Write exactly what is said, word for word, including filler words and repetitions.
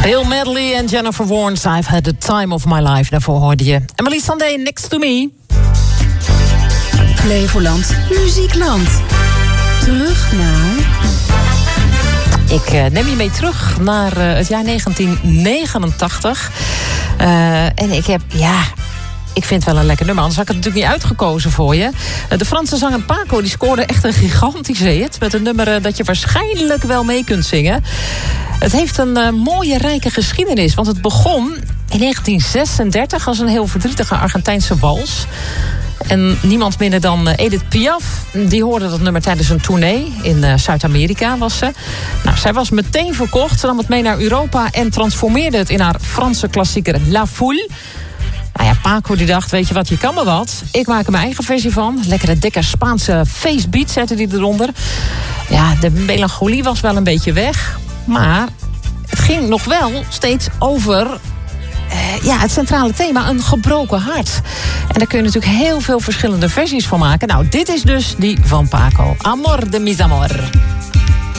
Bill Medley en Jennifer Warnes, I've had the time of my life. Daarvoor hoorde je Emily Sandé, Next to Me. Flevoland, Muziekland. Terug naar... Ik uh, neem je mee terug naar uh, het jaar negentien negenentachtig. Uh, en ik heb, ja... Ik vind het wel een lekker nummer, anders had ik het natuurlijk niet uitgekozen voor je. De Franse zanger Paco die scoorde echt een gigantische hit... met een nummer dat je waarschijnlijk wel mee kunt zingen. Het heeft een uh, mooie, rijke geschiedenis. Want het begon in negentien zesendertig als een heel verdrietige Argentijnse wals. En niemand minder dan Edith Piaf, die hoorde dat nummer tijdens een tournee. In uh, Zuid-Amerika was ze. Nou, zij was meteen verkocht, ze nam het mee naar Europa... en transformeerde het in haar Franse klassieker La Foule... Nou ja, Paco die dacht, weet je wat, je kan me wat. Ik maak er mijn eigen versie van. Lekkere dikke Spaanse facebeat zette die eronder. Ja, de melancholie was wel een beetje weg. Maar het ging nog wel steeds over... Uh, ja, het centrale thema, een gebroken hart. En daar kun je natuurlijk heel veel verschillende versies van maken. Nou, dit is dus die van Paco. Amor de mis amor.